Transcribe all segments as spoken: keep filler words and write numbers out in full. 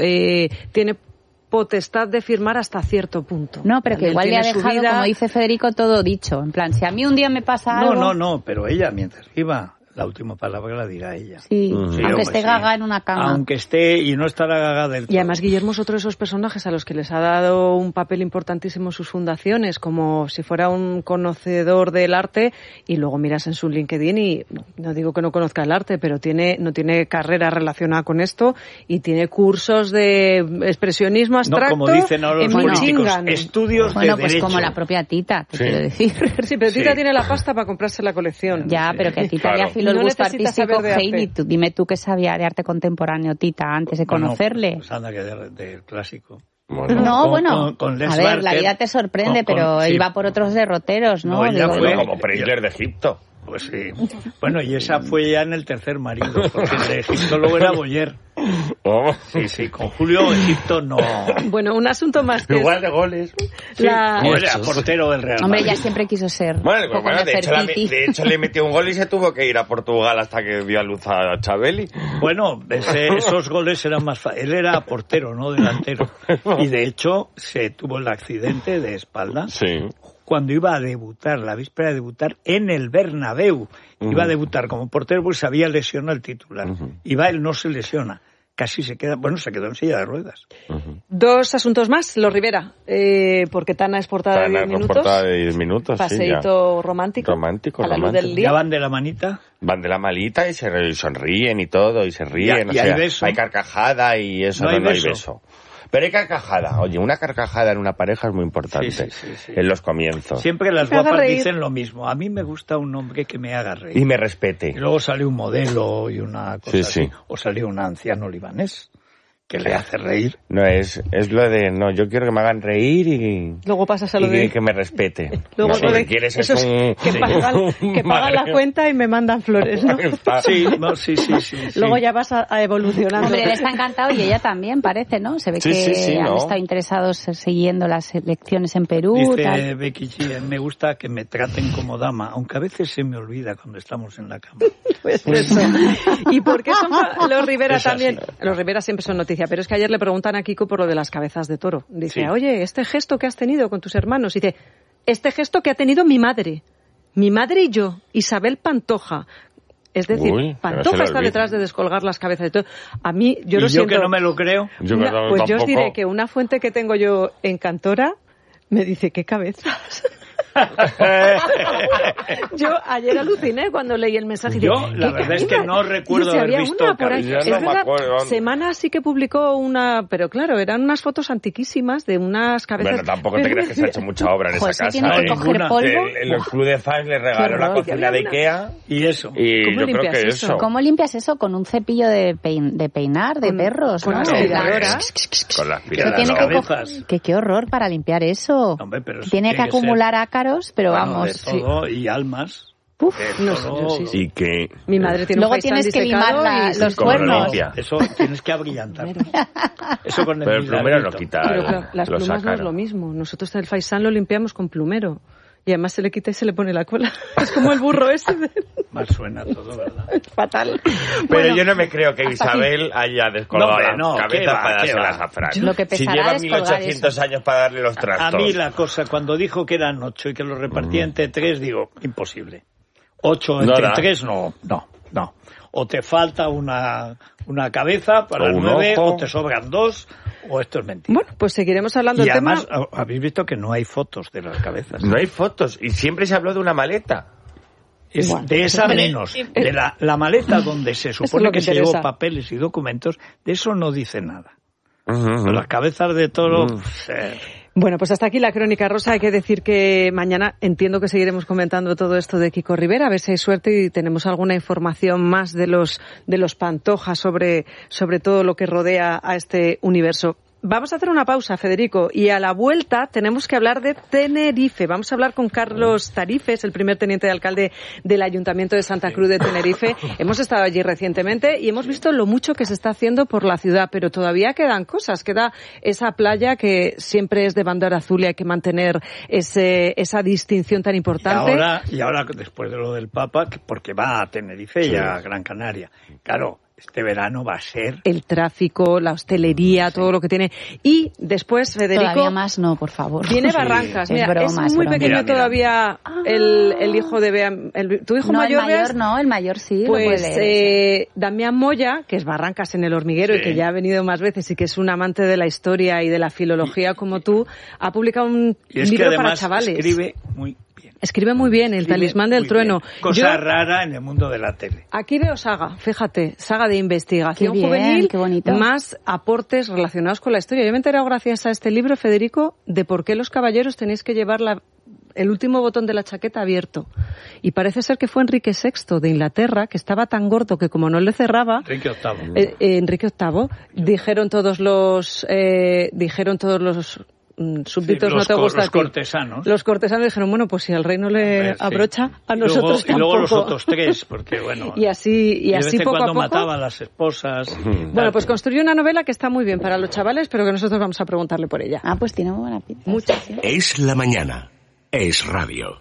eh, tiene potestad de firmar hasta cierto punto. No, pero que Él igual le ha tiene su dejado, vida. como dice Federico, todo dicho. En plan, si a mí un día me pasa No, algo... no, no, pero ella, mientras iba, la última palabra la dirá ella. Sí, Sí, aunque hombre, esté sí. gaga en una cama. Aunque esté y no estará gaga del todo. Y además Guillermo es otro de esos personajes a los que les ha dado un papel importantísimo en sus fundaciones, como si fuera un conocedor del arte, y luego miras en su LinkedIn y no digo que no conozca el arte, pero tiene no tiene carrera relacionada con esto y tiene cursos de expresionismo abstracto. No, como dicen ahora los en políticos, Michigan. estudios Bueno, de pues derecho. como la propia Tita, te Sí. quiero decir. Sí, pero Tita Sí. tiene la pasta para comprarse la colección. Ya, pero que a Tita Claro. le afiló el No gusto necesita artístico saber de arte. Heidi. Tú dime tú qué sabía de arte contemporáneo Tita antes de Bueno, conocerle. Pues anda que del de clásico. Bueno, No, con- bueno, con- con Les a ver, la Barker, vida te sorprende, con- con- pero sí. él va por otros derroteros, ¿no? No, ella Digo, fue- bueno, yo. como Preisler de Egipto. Pues sí. Bueno, y esa fue ya en el tercer marido, porque el de Egipto luego era Boyer. Oh. Sí, sí, con Julio Egipto no. Bueno, un asunto más que Igual de goles. Sí, la- como era portero del Real Hombre, Madrid. ya siempre quiso ser. Bueno, un poco bueno, de, hecho, la- Nefertiti. de hecho le metió un gol y se tuvo que ir a Portugal hasta que dio a luz a Chabeli. Bueno, ese- esos goles eran más fáciles. Él era portero, no delantero. Y de hecho se tuvo el accidente de espalda Sí. cuando iba a debutar, la víspera de debutar, en el Bernabéu. Iba a debutar como portero porque se había lesionado el titular. Ujú. Y va, él no se lesiona. Casi se queda, bueno, se quedó en silla de ruedas. Uh-huh. Dos asuntos más, los Rivera, eh, porque Tana es portada de Tana diez con minutos. portada de diez minutos, sí, Paseíto romántico. Romántico, a la luz romántico. del Ya día. van de la manita. Van de la malita y se re- y sonríen y todo, y se ríen. Ya, o y hay sea, beso. hay carcajada y eso, No no, hay no hay beso. beso. Pero hay carcajada. Oye, una carcajada en una pareja es muy importante. Sí, sí, sí, sí. En los comienzos. Siempre las Me haga guapas reír. dicen lo mismo. A mí me gusta un hombre que me haga reír. Y me respete. Y luego sale un modelo y una cosa Sí, así. sí. O sale un anciano libanés que le hace reír. No es, es lo de, no, yo quiero que me hagan reír y, Luego pasas a lo y de... que, que me respete. Luego No, lo lo de que quieres esos es un... que pagan, que pagan la cuenta y me mandan flores, ¿no? Sí, no, sí, sí, sí, sí. Luego ya vas a, a evolucionando. Hombre, él está encantado y ella también, parece, ¿no? Se ve Sí, que sí, sí, han ¿no? estado interesados siguiendo las elecciones en Perú. Dice tal. Becky G, me gusta que me traten como dama, aunque a veces se me olvida cuando estamos en la cama. Pues eso. ¿Y por qué son fa- los Rivera Es así. también? Los Rivera siempre son noticia, pero es que ayer le preguntan a Kiko por lo de las cabezas de toro. Dice, Sí. oye, este gesto que has tenido con tus hermanos. Dice, este gesto que ha tenido mi madre. Mi madre y yo, Isabel Pantoja. Es decir, Uy, que no se Pantoja le está olvide. detrás de descolgar las cabezas de toro. A mí, yo y lo yo siento. que no me lo creo. Yo Una- creo que pues yo os tampoco. diré que una fuente que tengo yo en Cantora me dice, ¿qué cabezas? Yo ayer aluciné cuando leí el mensaje. y Yo, dije, la ¿qué verdad es que cabeza? no recuerdo Y si haber había visto una por ahí. cabezas. Es Ya no me verdad, acuerdo. Semana sí que publicó una, pero claro, eran unas fotos antiquísimas de unas cabezas. Bueno, tampoco te crees que se ha hecho mucha obra en Joder, esa se casa. tiene que ¿eh? coger Ninguna. polvo. El, el club de fans le regaló la horror. cocina de Había una- Ikea Y eso. y ¿Cómo yo creo limpias que eso? eso. ¿Cómo limpias eso? Con un cepillo de, pein- de peinar, de Con- perros, con ¿no? aspiradora. Con la Eso aspiradora. tiene las que cabezas. coger- que qué horror para limpiar eso. Hombre, pero eso tiene que tiene que acumular ácaros, pero Bueno, vamos. de todo, y almas. Uf. de No, todo. yo sí, sí. Y que... Mi madre tiene Luego un faisán tienes que disecado limar la- y- los ¿Cómo lo cuernos. limpia? Eso tienes que abrillantar. Eso con el Pero el plumero no milagrito. quita Pero claro, las los plumas no es ácaros. lo mismo. Nosotros el faisán lo limpiamos con plumero. Y además se le quita y se le pone la cola. Es como el burro ese. de- Mal suena todo, ¿verdad? Fatal. Pero Bueno, yo no me creo que hasta aquí. Isabel haya descolgado No, hombre, las no, cabezas ¿qué va, para qué dárselas va? a Fran. Lo que Si pesará lleva descolgar mil ochocientos años para darle los A trastos. mí la cosa, cuando dijo que eran ocho y que lo repartía entre tres, digo, imposible. Ocho No entre da. tres, no, no, no. O te falta una, una cabeza para O el un nueve, ojo. o te sobran dos, o esto es mentira. Bueno, pues seguiremos hablando y del tema. además, ha- habéis visto que no hay fotos de las cabezas. No hay fotos. Y siempre se habló de una maleta. Es Bueno, de esa pero- menos. De la, la maleta donde se supone lo que, que se llevó interesa. papeles y documentos, de eso no dice nada. Ujú, ujú. Pero las cabezas de toro... Mm. pues, eh, Bueno, pues hasta aquí la crónica rosa. Hay que decir que mañana entiendo que seguiremos comentando todo esto de Kiko Rivera, a ver si hay suerte y tenemos alguna información más de los de los Pantoja sobre sobre todo lo que rodea a este universo. Vamos a hacer una pausa, Federico, y a la vuelta tenemos que hablar de Tenerife. Vamos a hablar con Carlos Tarifes, el primer teniente de alcalde del Ayuntamiento de Santa Cruz de Tenerife. Hemos estado allí recientemente y hemos visto lo mucho que se está haciendo por la ciudad, pero todavía quedan cosas. Queda esa playa que siempre es de bandera azul y hay que mantener ese, esa distinción tan y, importante. ahora, y ahora, después de lo del Papa, que- porque va a Tenerife y a Gran Canaria. Claro, Este verano va a ser... El tráfico, la hostelería, sí. todo lo que tiene. Y después, Federico... Todavía más no, por favor. Tiene Barrancas. Sí. Mira, es, broma, es muy es pequeño mira, mira. todavía ah. el, el hijo de Bea. El, ¿Tu hijo no, mayor? el mayor Beas? no, el mayor sí. Pues lo puede leer, eh, Damián Moya, que es Barrancas en el Hormiguero sí. y que ya ha venido más veces y que es un amante de la historia y de la filología como tú, ha publicado un libro para chavales. Escribe muy Escribe muy bien, El Escribe talismán del trueno. Bien. Cosa Yo, rara en el mundo de la tele. Aquí veo saga, fíjate, saga de investigación qué bien, juvenil, qué bonito. Más aportes relacionados con la historia. Yo me he enterado gracias a este libro, Federico, de por qué los caballeros tenéis que llevar la, el último botón de la chaqueta abierto. Y parece ser que fue Enrique sexto de Inglaterra, que estaba tan gordo que como no le cerraba... Enrique octavo. Eh, eh, Enrique octavo, dijeron todos los... Eh, dijeron todos los... súbditos sí, no te gusta los cortesanos los cortesanos dijeron bueno pues si al rey no le sí. abrocha a y nosotros luego, tampoco y luego los otros tres porque bueno y así y, y así poco cuando a poco mataba a las esposas bueno pues construyó una novela que está muy bien para los chavales pero que nosotros vamos a preguntarle por ella. Ah, pues tiene muy buena pinta. Muchas. ¿Sí? Es la mañana. Es radio.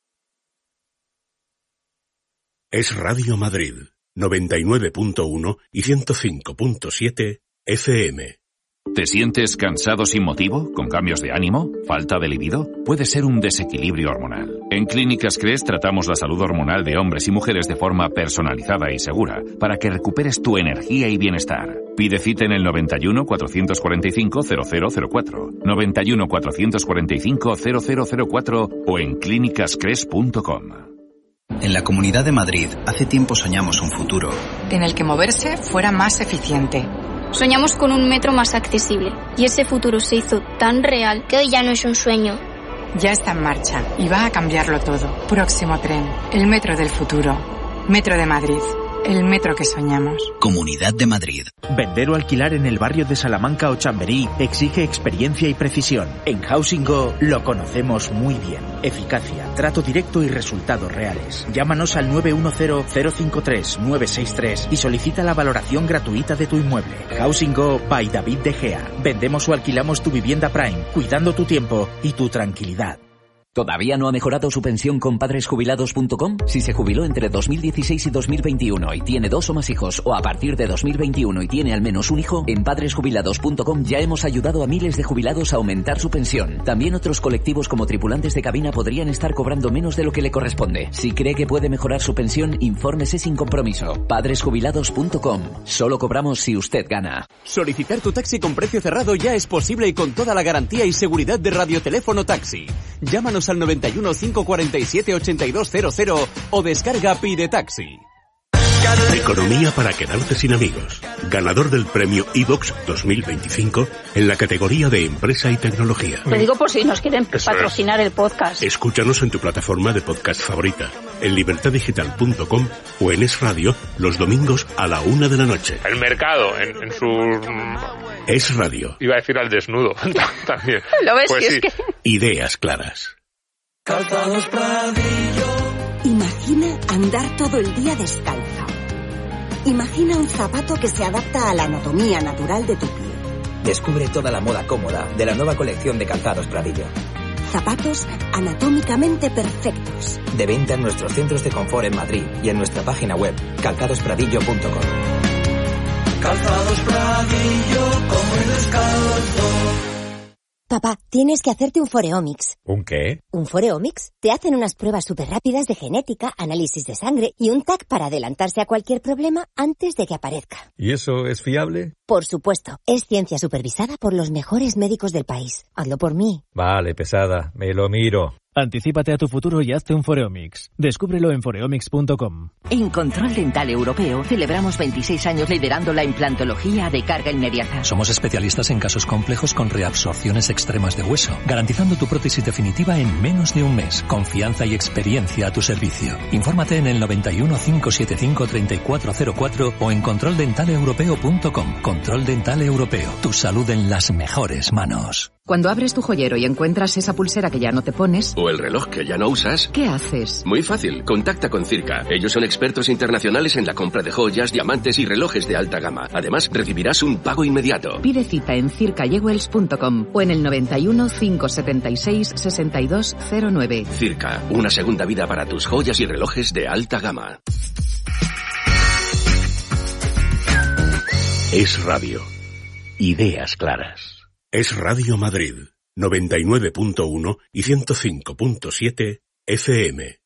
Es Radio Madrid noventa y nueve punto uno y ciento cinco punto siete F M. ¿Te sientes cansado sin motivo? ¿Con cambios de ánimo? ¿Falta de libido? Puede ser un desequilibrio hormonal. En Clínicas Cres tratamos la salud hormonal de hombres y mujeres de forma personalizada y segura para que recuperes tu energía y bienestar. Pide cita en el noventa y uno, cuatrocientos cuarenta y cinco, cero cero cero cuatro, noventa y uno, cuatrocientos cuarenta y cinco, cero cero cero cuatro o en clínicas cres punto com. En la Comunidad de Madrid hace tiempo soñamos un futuro en el que moverse fuera más eficiente. Soñamos con un metro más accesible y ese futuro se hizo tan real que hoy ya no es un sueño. Ya está en marcha y va a cambiarlo todo. Próximo tren, el metro del futuro. Metro de Madrid, el metro que soñamos. Comunidad de Madrid. Vender o alquilar en el barrio de Salamanca o Chamberí exige experiencia y precisión. En Housing Go lo conocemos muy bien. Eficacia, trato directo y resultados reales. Llámanos al nueve uno cero, cero cinco tres, nueve seis tres y solicita la valoración gratuita de tu inmueble. Housing Go by David De Gea. Vendemos o alquilamos tu vivienda Prime, cuidando tu tiempo y tu tranquilidad. ¿Todavía no ha mejorado su pensión con padres jubilados punto com? Si se jubiló entre dos mil dieciséis y dos mil veintiuno y tiene dos o más hijos, o a partir de dos mil veintiuno y tiene al menos un hijo, en padres jubilados punto com ya hemos ayudado a miles de jubilados a aumentar su pensión. También otros colectivos como tripulantes de cabina podrían estar cobrando menos de lo que le corresponde. Si cree que puede mejorar su pensión, infórmese sin compromiso. padres jubilados punto com. Solo cobramos si usted gana. Solicitar tu taxi con precio cerrado ya es posible y con toda la garantía y seguridad de Radioteléfono Taxi. Llámanos al noventa y uno, cinco cuarenta y siete, ochenta y dos cero cero o descarga Pide Taxi. Economía para quedarte sin amigos. Ganador del premio iVox dos mil veinticinco en la categoría de Empresa y Tecnología. Lo digo por si nos quieren Eso patrocinar es. el podcast. Escúchanos en tu plataforma de podcast favorita, en libertad digital punto com o en Es Radio los domingos a la una de la noche. El mercado en, en su... Es Radio. Iba a decir al desnudo también. ¿Lo ves? Pues si sí. es que... Ideas claras. Calzados Pradillo. Imagina andar todo el día descalzo. Imagina un zapato que se adapta a la anatomía natural de tu pie. Descubre toda la moda cómoda de la nueva colección de Calzados Pradillo. Zapatos anatómicamente perfectos. De venta en nuestros centros de confort en Madrid y en nuestra página web calzados pradillo punto com. Calzados Pradillo, como el descalzo. Papá, tienes que hacerte un Foreomics. ¿Un qué? ¿Un Foreomics? Te hacen unas pruebas súper rápidas de genética, análisis de sangre y un T A C para adelantarse a cualquier problema antes de que aparezca. ¿Y eso es fiable? Por supuesto. Es ciencia supervisada por los mejores médicos del país. Hazlo por mí. Vale, pesada. Me lo miro. Anticípate a tu futuro y hazte un Foreomics. Descúbrelo en foreomics punto com. En Control Dental Europeo celebramos veintiséis años liderando la implantología de carga inmediata. Somos especialistas en casos complejos con reabsorciones extremas de hueso, garantizando tu prótesis definitiva en menos de un mes. Confianza y experiencia a tu servicio. Infórmate en el noventa y uno, cinco setenta y cinco, treinta y cuatro cero cuatro o en control dental europeo punto com. Control Dental Europeo. Tu salud en las mejores manos. Cuando abres tu joyero y encuentras esa pulsera que ya no te pones... o el reloj que ya no usas... ¿qué haces? Muy fácil. Contacta con Circa. Ellos son expertos internacionales en la compra de joyas, diamantes y relojes de alta gama. Además, recibirás un pago inmediato. Pide cita en circa jewels punto com o en el noventa y uno, cinco setenta y seis, sesenta y dos cero nueve. Circa. Una segunda vida para tus joyas y relojes de alta gama. Es radio. Ideas claras. Es Radio Madrid, noventa y nueve punto uno y ciento cinco punto siete F M.